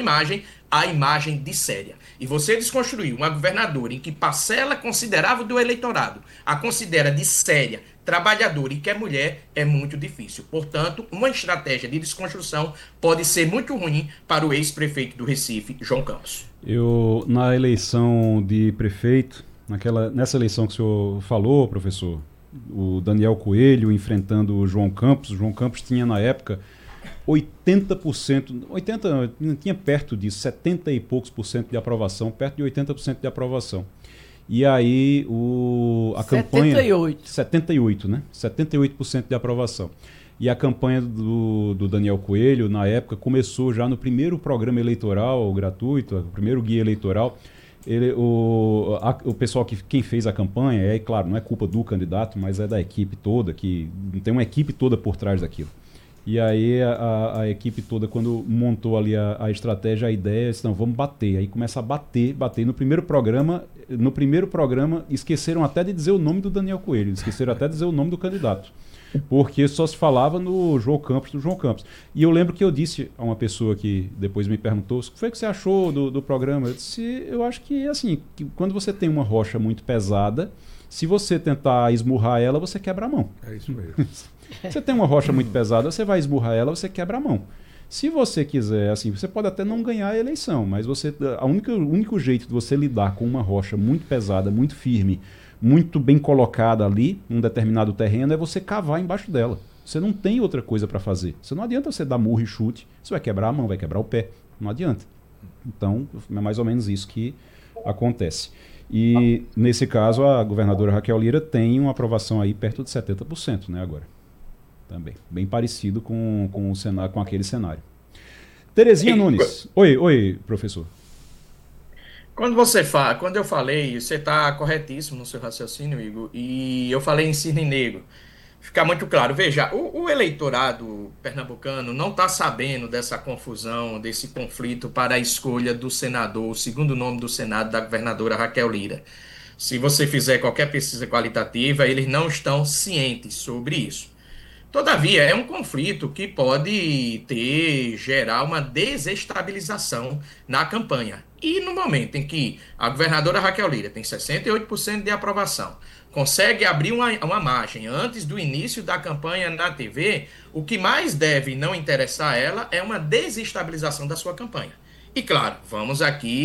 imagem a imagem de séria. E você desconstruir uma governadora em que parcela considerável do eleitorado a considera de séria, trabalhadora e que é mulher, é muito difícil. Portanto, uma estratégia de desconstrução pode ser muito ruim para o ex-prefeito do Recife, João Campos. Na eleição de prefeito, nessa eleição que o senhor falou, professor, o Daniel Coelho enfrentando o João Campos tinha na época 80%, tinha perto de 70 e poucos por cento de aprovação, perto de 80% de aprovação. E aí a campanha... 78, né? 78% de aprovação. E a campanha do Daniel Coelho, na época, começou já no primeiro programa eleitoral gratuito, o primeiro guia eleitoral. O pessoal quem fez a campanha, claro, não é culpa do candidato, mas é da equipe toda, que tem uma equipe toda por trás daquilo. E aí a equipe toda, quando montou ali a estratégia, a ideia, disse, não, vamos bater. Aí começa a bater. No primeiro programa, esqueceram até de dizer o nome do Daniel Coelho, esqueceram até de dizer o nome do candidato. Porque só se falava no João Campos. E eu lembro que eu disse a uma pessoa que depois me perguntou, o que foi que você achou do programa? Eu acho que, assim, que quando você tem uma rocha muito pesada, se você tentar esmurrar ela, você quebra a mão. É isso mesmo. Você tem uma rocha muito pesada, você vai esmurrar ela, você quebra a mão. Se você quiser, assim, você pode até não ganhar a eleição, mas o único jeito de você lidar com uma rocha muito pesada, muito firme, muito bem colocada ali, num determinado terreno, é você cavar embaixo dela. Você não tem outra coisa para fazer. Não adianta você dar murro e chute, você vai quebrar a mão, vai quebrar o pé. Não adianta. Então, é mais ou menos isso que acontece. E, nesse caso, a governadora Raquel Lira tem uma aprovação aí perto de 70%, né, agora. Também. Bem parecido com aquele cenário. Terezinha Nunes. Oi, professor. Quando eu falei, você está corretíssimo no seu raciocínio, Igor, e eu falei em cisne negro. Ficar muito claro, veja, o eleitorado pernambucano não está sabendo dessa confusão, desse conflito para a escolha do senador, o segundo nome do Senado da governadora Raquel Lira. Se você fizer qualquer pesquisa qualitativa, eles não estão cientes sobre isso. Todavia, é um conflito que pode gerar uma desestabilização na campanha. E no momento em que a governadora Raquel Lira tem 68% de aprovação, consegue abrir uma margem antes do início da campanha na TV, o que mais deve não interessar a ela é uma desestabilização da sua campanha. E claro, vamos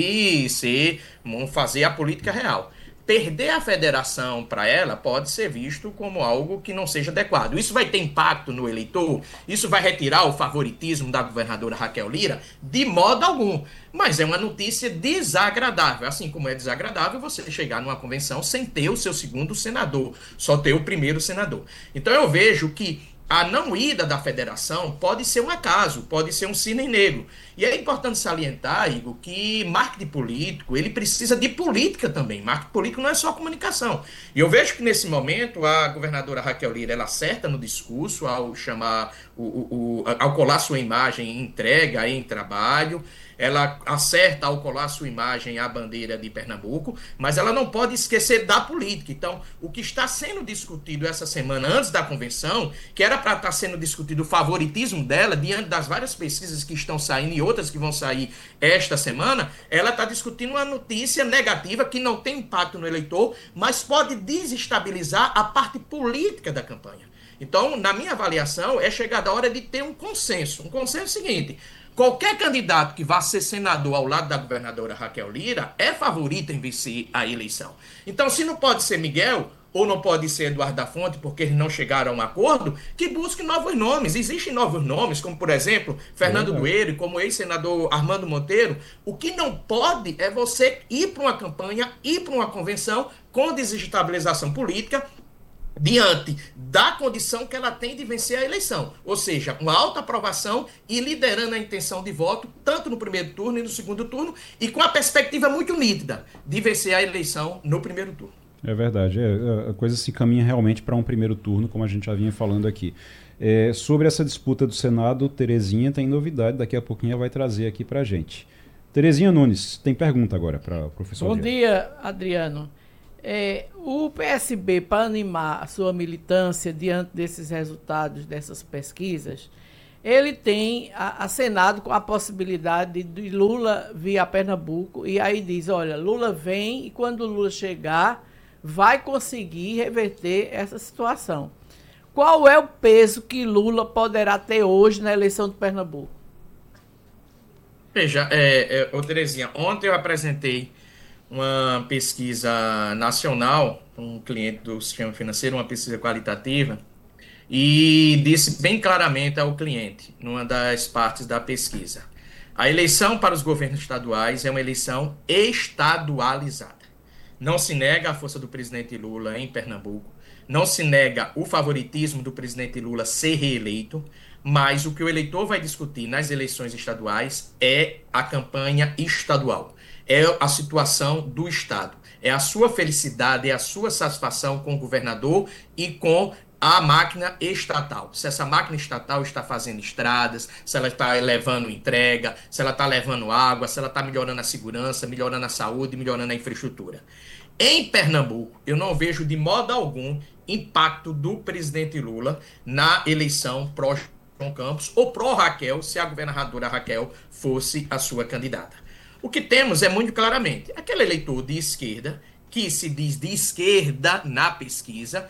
fazer a política real. Perder a federação para ela pode ser visto como algo que não seja adequado. Isso vai ter impacto no eleitor? Isso vai retirar o favoritismo da governadora Raquel Lira? De modo algum. Mas é uma notícia desagradável. Assim como é desagradável você chegar numa convenção sem ter o seu segundo senador, só ter o primeiro senador. Então eu vejo que a não ida da federação pode ser um acaso, pode ser um cisne negro. E é importante salientar, Igor, que marketing político, ele precisa de política também. Marketing político não é só comunicação. E eu vejo que nesse momento a governadora Raquel Lira, ela acerta no discurso ao chamar, ao colar sua imagem em entrega, em trabalho. Ela acerta ao colar sua imagem à bandeira de Pernambuco, mas ela não pode esquecer da política. Então, o que está sendo discutido essa semana antes da convenção, que era para estar sendo discutido o favoritismo dela, diante das várias pesquisas que estão saindo e outras que vão sair esta semana, ela está discutindo uma notícia negativa que não tem impacto no eleitor, mas pode desestabilizar a parte política da campanha. Então, na minha avaliação, é chegada a hora de ter um consenso. Um consenso seguinte: qualquer candidato que vá ser senador ao lado da governadora Raquel Lira é favorito em vencer a eleição. Então, se não pode ser Miguel, ou não pode ser Eduardo da Fonte, porque eles não chegaram a um acordo, que busque novos nomes. Existem novos nomes, como, por exemplo, Fernando Dueiro, como o ex-senador Armando Monteiro. O que não pode é você ir para uma campanha, ir para uma convenção com desestabilização política, diante da condição que ela tem de vencer a eleição. Ou seja, uma alta aprovação e liderando a intenção de voto, tanto no primeiro turno e no segundo turno, e com a perspectiva muito nítida de vencer a eleição no primeiro turno. É verdade, a coisa se caminha realmente para um primeiro turno, como a gente já vinha falando aqui. Sobre essa disputa do Senado, Terezinha tem novidade, daqui a pouquinho ela vai trazer aqui para a gente. Terezinha Nunes, tem pergunta agora para o professor Bom Adriano. dia, Adriano. O PSB, para animar a sua militância diante desses resultados, dessas pesquisas, ele tem acenado com a possibilidade de Lula vir a Pernambuco, e aí diz, olha, Lula vem e quando Lula chegar, vai conseguir reverter essa situação. Qual é o peso que Lula poderá ter hoje na eleição de Pernambuco? Veja, Terezinha, ontem eu apresentei uma pesquisa nacional, um cliente do sistema financeiro, uma pesquisa qualitativa, e disse bem claramente ao cliente, numa das partes da pesquisa, a eleição para os governos estaduais é uma eleição estadualizada. Não se nega a força do presidente Lula em Pernambuco, não se nega o favoritismo do presidente Lula ser reeleito, mas o que o eleitor vai discutir nas eleições estaduais é a campanha estadual, é a situação do Estado, é a sua felicidade, é a sua satisfação com o governador e com a máquina estatal. Se essa máquina estatal está fazendo estradas, se ela está levando entrega, se ela está levando água, se ela está melhorando a segurança, melhorando a saúde, melhorando a infraestrutura. Em Pernambuco, eu não vejo de modo algum impacto do presidente Lula na eleição pró-João Campos ou pró-Raquel, se a governadora Raquel fosse a sua candidata. O que temos é muito claramente aquele eleitor de esquerda que se diz de esquerda na pesquisa,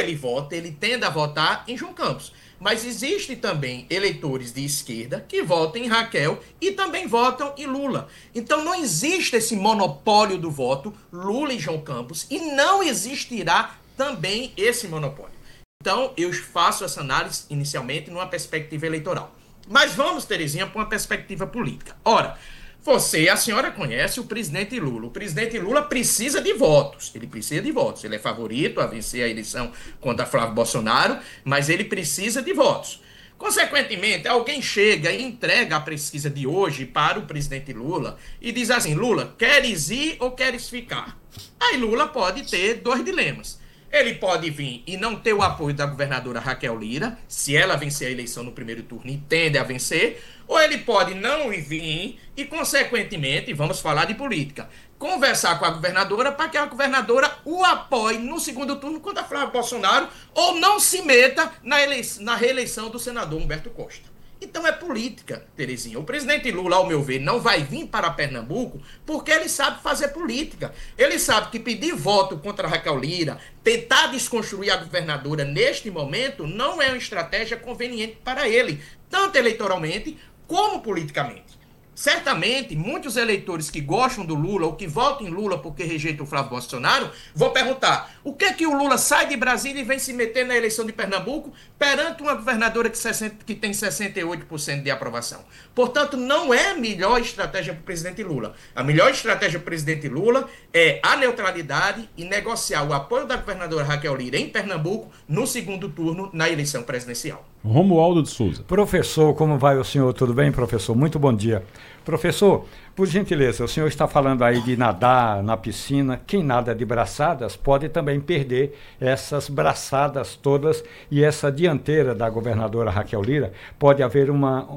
ele tende a votar em João Campos. Mas existem também eleitores de esquerda que votam em Raquel e também votam em Lula. Então não existe esse monopólio do voto Lula e João Campos e não existirá também esse monopólio. Então eu faço essa análise inicialmente numa perspectiva eleitoral. Mas vamos, Terezinha, para uma perspectiva política. Ora, a senhora conhece o presidente Lula. O presidente Lula precisa de votos. Ele precisa de votos. Ele é favorito a vencer a eleição contra Flávio Bolsonaro, mas ele precisa de votos. Consequentemente, alguém chega e entrega a pesquisa de hoje para o presidente Lula e diz assim, Lula, queres ir ou queres ficar? Aí Lula pode ter dois dilemas. Ele pode vir e não ter o apoio da governadora Raquel Lira, se ela vencer a eleição no primeiro turno e tende a vencer, ou ele pode não vir e, consequentemente, vamos falar de política, conversar com a governadora para que a governadora o apoie no segundo turno contra Flávio Bolsonaro ou não se meta na reeleição do senador Humberto Costa. Então é política, Terezinha. O presidente Lula, ao meu ver, não vai vir para Pernambuco porque ele sabe fazer política. Ele sabe que pedir voto contra Raquel Lira, tentar desconstruir a governadora neste momento, não é uma estratégia conveniente para ele, tanto eleitoralmente como politicamente. Certamente, muitos eleitores que gostam do Lula ou que votam em Lula porque rejeitam o Flávio Bolsonaro, vão perguntar o que é que o Lula sai de Brasília e vem se meter na eleição de Pernambuco perante uma governadora que tem 68% de aprovação. Portanto, não é a melhor estratégia para o presidente Lula. A melhor estratégia para o presidente Lula é a neutralidade e negociar o apoio da governadora Raquel Lira em Pernambuco no segundo turno na eleição presidencial. Romualdo de Souza. Professor, como vai o senhor? Tudo bem, professor? Muito bom dia. Professor, por gentileza, o senhor está falando aí de nadar na piscina. Quem nada de braçadas pode também perder essas braçadas todas e essa dianteira da governadora Raquel Lira pode haver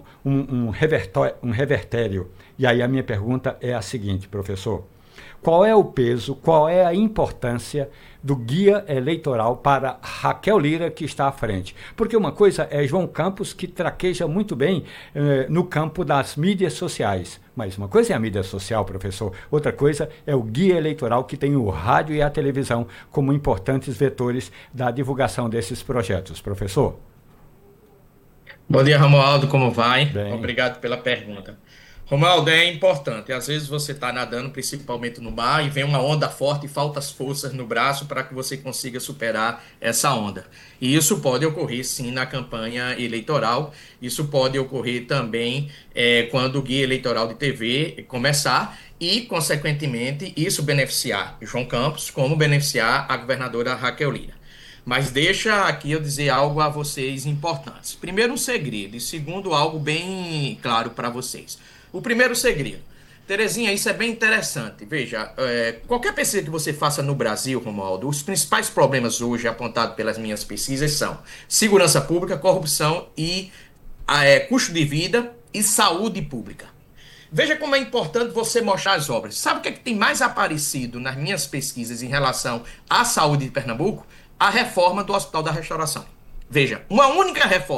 um revertério. E aí a minha pergunta é a seguinte, professor. Qual é o peso, qual é a importância do guia eleitoral para Raquel Lira, que está à frente? Porque uma coisa é João Campos, que traqueja muito bem no campo das mídias sociais. Mas uma coisa é a mídia social, professor. Outra coisa é o guia eleitoral, que tem o rádio e a televisão como importantes vetores da divulgação desses projetos. Professor? Bom dia, Romualdo, como vai? Bem. Obrigado pela pergunta. Romualdo, é importante. Às vezes você está nadando, principalmente no mar, e vem uma onda forte e faltam as forças no braço para que você consiga superar essa onda. E isso pode ocorrer, sim, na campanha eleitoral. Isso pode ocorrer também quando o guia eleitoral de TV começar e, consequentemente, isso beneficiar João Campos, como beneficiar a governadora Raquel Lira. Mas deixa aqui eu dizer algo a vocês importantes. Primeiro, um segredo, e segundo, algo bem claro para vocês. O primeiro segredo. Terezinha, isso é bem interessante. Veja, qualquer pesquisa que você faça no Brasil, Romualdo, os principais problemas hoje apontados pelas minhas pesquisas são segurança pública, corrupção e custo de vida e saúde pública. Veja como é importante você mostrar as obras. Sabe o que é que tem mais aparecido nas minhas pesquisas em relação à saúde de Pernambuco? A reforma do Hospital da Restauração. Veja, uma única reforma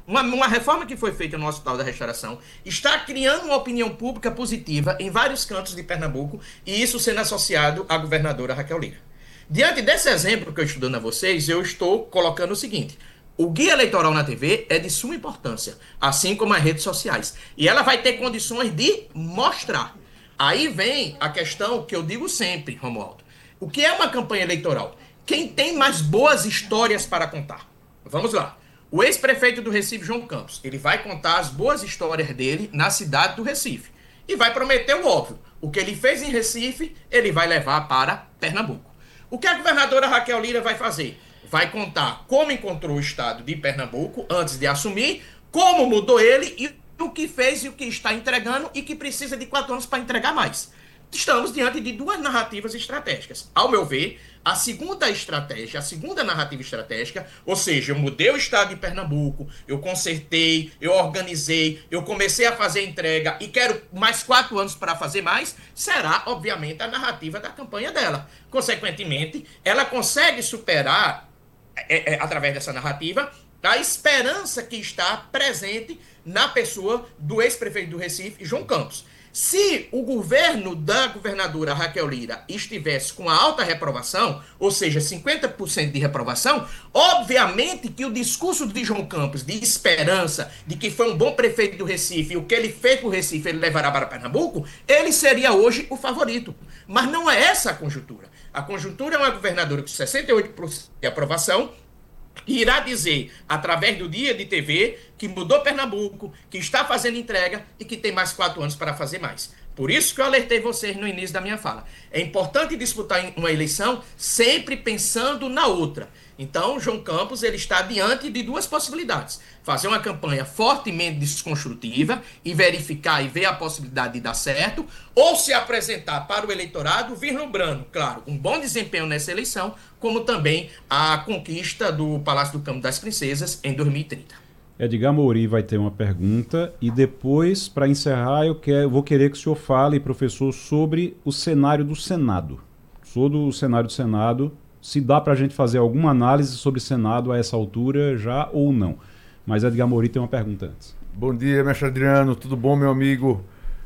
Uma reforma que foi feita no Hospital da Restauração está criando uma opinião pública positiva em vários cantos de Pernambuco, e isso sendo associado à governadora Raquel Lira. Diante desse exemplo que eu estou dando a vocês, eu estou colocando o seguinte: o guia eleitoral na TV é de suma importância, assim como as redes sociais. E ela vai ter condições de mostrar. Aí vem a questão que eu digo sempre, Romualdo. O que é uma campanha eleitoral? Quem tem mais boas histórias para contar? Vamos lá. O ex-prefeito do Recife, João Campos, ele vai contar as boas histórias dele na cidade do Recife. E vai prometer o óbvio. O que ele fez em Recife, ele vai levar para Pernambuco. O que a governadora Raquel Lira vai fazer? Vai contar como encontrou o estado de Pernambuco antes de assumir, como mudou ele e o que fez e o que está entregando e que precisa de 4 anos para entregar mais. Estamos diante de 2 narrativas estratégicas. Ao meu ver, a segunda estratégia, a segunda narrativa estratégica, ou seja, eu mudei o estado de Pernambuco, eu consertei, eu organizei, eu comecei a fazer entrega e quero mais 4 anos para fazer mais, será, obviamente, a narrativa da campanha dela. Consequentemente, ela consegue superar, através dessa narrativa, a esperança que está presente na pessoa do ex-prefeito do Recife, João Campos. Se o governo da governadora Raquel Lira estivesse com a alta reprovação, ou seja, 50% de reprovação, obviamente que o discurso de João Campos de esperança, de que foi um bom prefeito do Recife e o que ele fez para o Recife ele levará para Pernambuco, ele seria hoje o favorito. Mas não é essa a conjuntura. A conjuntura é uma governadora com 68% de aprovação, que irá dizer, através do dia de TV, que mudou Pernambuco, que está fazendo entrega e que tem mais 4 anos para fazer mais. Por isso que eu alertei vocês no início da minha fala. É importante disputar uma eleição sempre pensando na outra. Então, João Campos ele está diante de 2 possibilidades. Fazer uma campanha fortemente desconstrutiva e verificar e ver a possibilidade de dar certo, ou se apresentar para o eleitorado vislumbrando, claro, um bom desempenho nessa eleição, como também a conquista do Palácio do Campo das Princesas em 2030. Edgar Mouri vai ter uma pergunta e depois, para encerrar, eu vou querer que o senhor fale, professor, sobre o cenário do Senado. Sobre o cenário do Senado, se dá para a gente fazer alguma análise sobre o Senado a essa altura já ou não. Mas Edgar Mouri tem uma pergunta antes. Bom dia, mestre Adriano, tudo bom, meu amigo?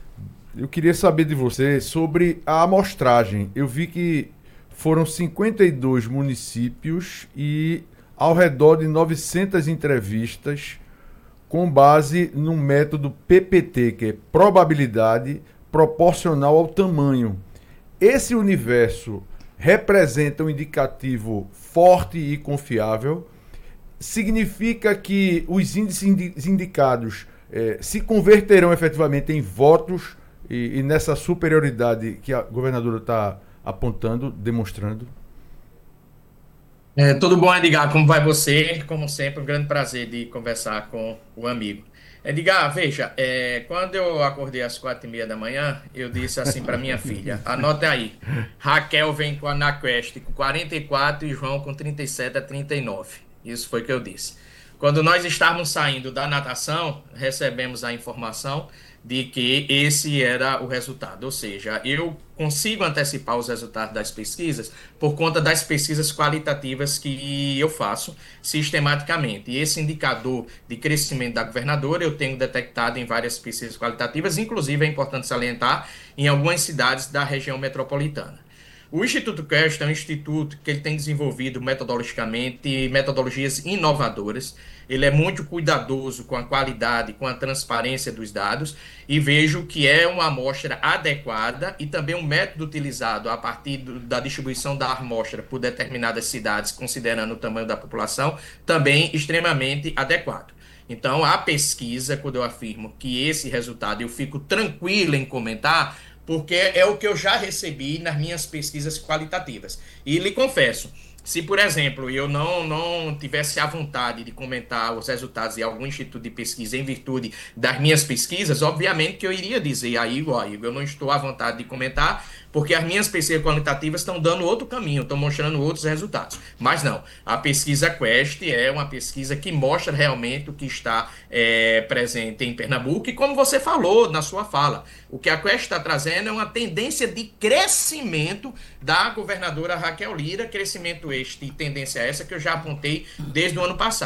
Eu queria saber de você sobre a amostragem. Eu vi que foram 52 municípios e ao redor de 900 entrevistas com base no método PPT, que é probabilidade proporcional ao tamanho. Esse universo representa um indicativo forte e confiável? Significa que os índices indicados se converterão efetivamente em votos e nessa superioridade que a governadora está apontando, demonstrando? Tudo bom, Edgar? Como vai você? Como sempre, um grande prazer de conversar com o amigo. Edgar, veja, quando eu acordei às 4h30 da manhã, eu disse assim para minha filha, anota aí, Raquel vem com a NaQuest com 44 e João com 37 a 39. Isso foi o que eu disse. Quando nós estávamos saindo da natação, recebemos a informação de que esse era o resultado. Ou seja, eu consigo antecipar os resultados das pesquisas por conta das pesquisas qualitativas que eu faço sistematicamente. E esse indicador de crescimento da governadora eu tenho detectado em várias pesquisas qualitativas, inclusive é importante salientar em algumas cidades da região metropolitana. O Instituto Quest é um instituto que ele tem desenvolvido metodologicamente metodologias inovadoras. Ele é muito cuidadoso com a qualidade, com a transparência dos dados e vejo que é uma amostra adequada e também um método utilizado a partir da distribuição da amostra por determinadas cidades, considerando o tamanho da população, também extremamente adequado. Então, a pesquisa, quando eu afirmo que esse resultado eu fico tranquilo em comentar, porque é o que eu já recebi nas minhas pesquisas qualitativas. E lhe confesso, se, por exemplo, eu não tivesse a vontade de comentar os resultados de algum instituto de pesquisa em virtude das minhas pesquisas, obviamente que eu iria dizer a Igor, eu não estou à vontade de comentar, porque as minhas pesquisas qualitativas estão dando outro caminho, estão mostrando outros resultados. Mas não, a pesquisa Quest é uma pesquisa que mostra realmente o que está presente em Pernambuco, e como você falou na sua fala, o que a Quest está trazendo é uma tendência de crescimento da governadora Raquel Lira, crescimento este e tendência essa que eu já apontei desde o ano passado.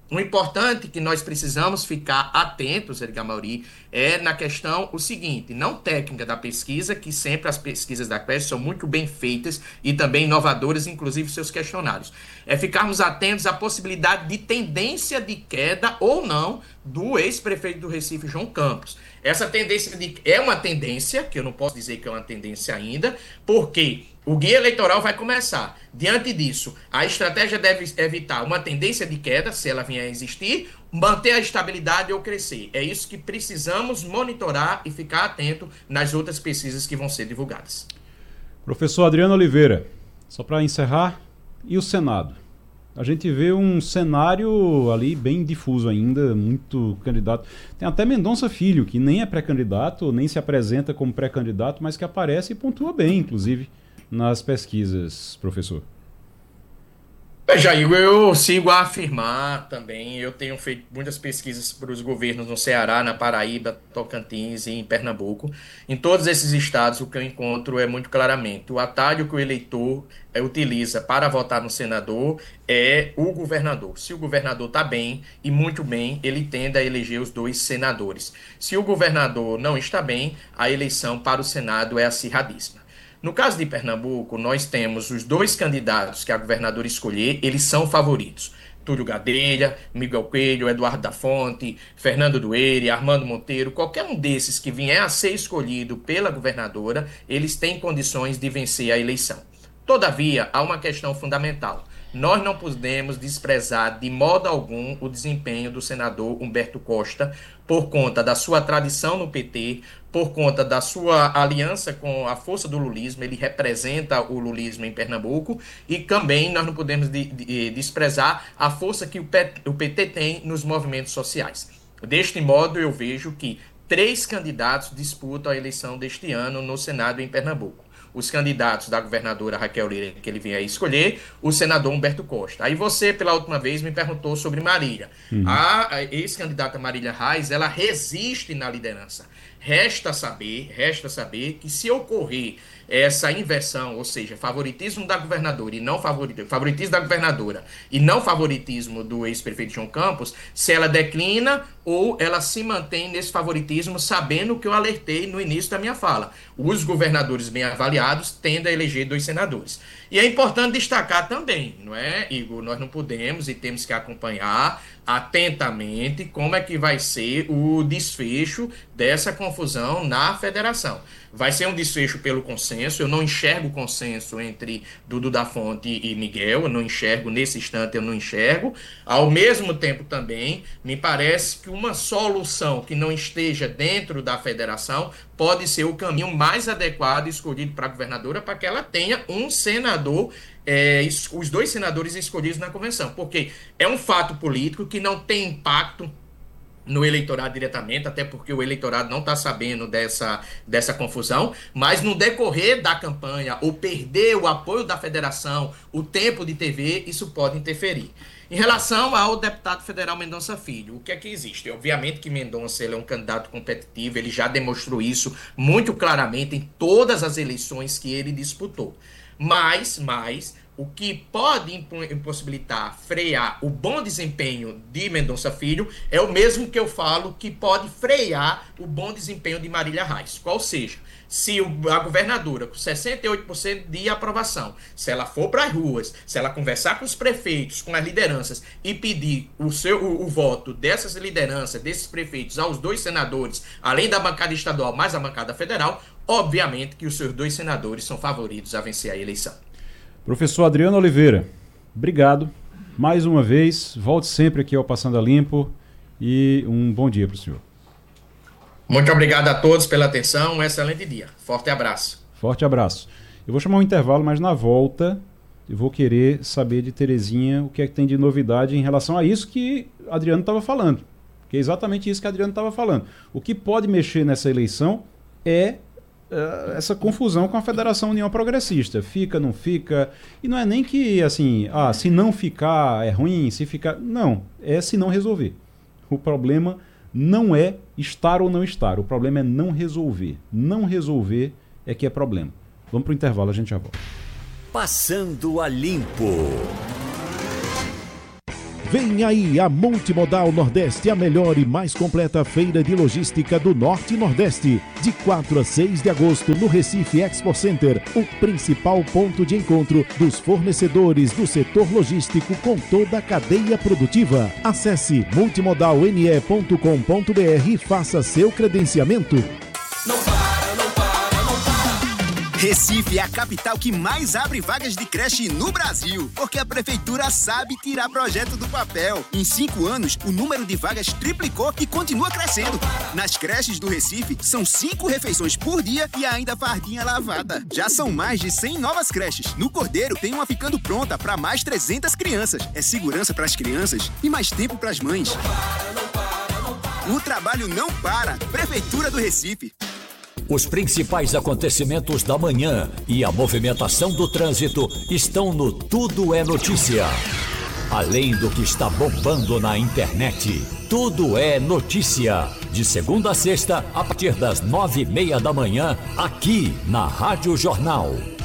O importante que nós precisamos ficar atentos, Edgar Mauri, é na questão o seguinte, não técnica da pesquisa, que sempre as pesquisas da Quest são muito bem feitas e também inovadoras, inclusive seus questionários. É ficarmos atentos à possibilidade de tendência de queda ou não do ex-prefeito do Recife, João Campos. Essa tendência é uma tendência, que eu não posso dizer que é uma tendência ainda, porque o guia eleitoral vai começar. Diante disso, a estratégia deve evitar uma tendência de queda, se ela vier a existir, manter a estabilidade ou crescer. É isso que precisamos monitorar e ficar atento nas outras pesquisas que vão ser divulgadas. Professor Adriano Oliveira, só para encerrar, e o Senado? A gente vê um cenário ali bem difuso ainda, muito candidato. Tem até Mendonça Filho, que nem é pré-candidato, nem se apresenta como pré-candidato, mas que aparece e pontua bem, inclusive, nas pesquisas, professor. Jair, eu sigo a afirmar também, eu tenho feito muitas pesquisas para os governos no Ceará, na Paraíba, Tocantins e em Pernambuco. Em todos esses estados, o que eu encontro é muito claramente o atalho que o eleitor utiliza para votar no senador é o governador. Se o governador está bem, e muito bem, ele tende a eleger os 2 senadores. Se o governador não está bem, a eleição para o Senado é acirradíssima. No caso de Pernambuco, nós temos os 2 candidatos que a governadora escolher, eles são favoritos. Túlio Gadelha, Miguel Coelho, Eduardo da Fonte, Fernando Dueire, Armando Monteiro, qualquer um desses que vier a ser escolhido pela governadora, eles têm condições de vencer a eleição. Todavia, há uma questão fundamental. Nós não podemos desprezar de modo algum o desempenho do senador Humberto Costa por conta da sua tradição no PT, por conta da sua aliança com a força do lulismo, ele representa o lulismo em Pernambuco, e também nós não podemos desprezar a força que o PT tem nos movimentos sociais. Deste modo, eu vejo que 3 candidatos disputam a eleição deste ano no Senado em Pernambuco. Os candidatos da governadora Raquel Lira, que ele vinha a escolher, o senador Humberto Costa. Aí você, pela última vez, me perguntou sobre Marília. A ex-candidata Marília Reis, ela resiste na liderança. Resta saber que se ocorrer essa inversão, ou seja, favoritismo da governadora e não favoritismo da governadora e não favoritismo do ex-prefeito João Campos, se ela declina ou ela se mantém nesse favoritismo, sabendo o que eu alertei no início da minha fala. Os governadores bem avaliados tendem a eleger 2 senadores. E é importante destacar também, não é, Igor? Nós não podemos e temos que acompanhar atentamente como é que vai ser o desfecho dessa confusão na federação. Vai ser um desfecho pelo consenso, eu não enxergo consenso entre Dudu da Fonte e Miguel, eu não enxergo, nesse instante eu não enxergo. Ao mesmo tempo também, me parece que uma solução que não esteja dentro da federação pode ser o caminho mais adequado escolhido para a governadora, para que ela tenha um senador, os 2 senadores escolhidos na convenção, porque é um fato político que não tem impacto no eleitorado diretamente, até porque o eleitorado não está sabendo dessa confusão, mas no decorrer da campanha, ou perder o apoio da federação, o tempo de TV, isso pode interferir. Em relação ao deputado federal Mendonça Filho, o que é que existe? Obviamente que Mendonça ele é um candidato competitivo, ele já demonstrou isso muito claramente em todas as eleições que ele disputou. Mas o que pode impossibilitar, frear o bom desempenho de Mendonça Filho é o mesmo que eu falo que pode frear o bom desempenho de Marília Reis. Qual seja, se a governadora com 68% de aprovação, se ela for para as ruas, se ela conversar com os prefeitos, com as lideranças e pedir o voto dessas lideranças, desses prefeitos aos 2 senadores, além da bancada estadual mais a bancada federal, obviamente que os seus 2 senadores são favoritos a vencer a eleição. Professor Adriano Oliveira, obrigado mais uma vez. Volte sempre aqui ao Passando a Limpo e um bom dia para o senhor. Muito obrigado a todos pela atenção. Um excelente dia. Forte abraço. Forte abraço. Eu vou chamar um intervalo, mas na volta eu vou querer saber de Terezinha o que é que tem de novidade em relação a isso que Adriano estava falando. Que é exatamente isso que Adriano estava falando. O que pode mexer nessa eleição é essa confusão com a Federação União Progressista. Fica, não fica. E não é nem que, assim, se não ficar é ruim, se ficar... Não, é se não resolver. O problema não é estar ou não estar. O problema é não resolver. Não resolver é que é problema. Vamos para o intervalo, a gente já volta. Passando a Limpo. Vem aí a Multimodal Nordeste, a melhor e mais completa feira de logística do Norte e Nordeste. De 4 a 6 de agosto no Recife Expo Center, o principal ponto de encontro dos fornecedores do setor logístico com toda a cadeia produtiva. Acesse multimodalne.com.br e faça seu credenciamento. Não para. Recife é a capital que mais abre vagas de creche no Brasil, porque a prefeitura sabe tirar projeto do papel. Em 5 anos, o número de vagas triplicou e continua crescendo. Nas creches do Recife, são 5 refeições por dia e ainda fardinha lavada. Já são mais de 100 novas creches. No Cordeiro, tem uma ficando pronta para mais 300 crianças. É segurança para as crianças e mais tempo para as mães. O trabalho não para. Prefeitura do Recife. Os principais acontecimentos da manhã e a movimentação do trânsito estão no Tudo é Notícia. Além do que está bombando na internet, Tudo é Notícia. De segunda a sexta, a partir das 9:30 da manhã, aqui na Rádio Jornal.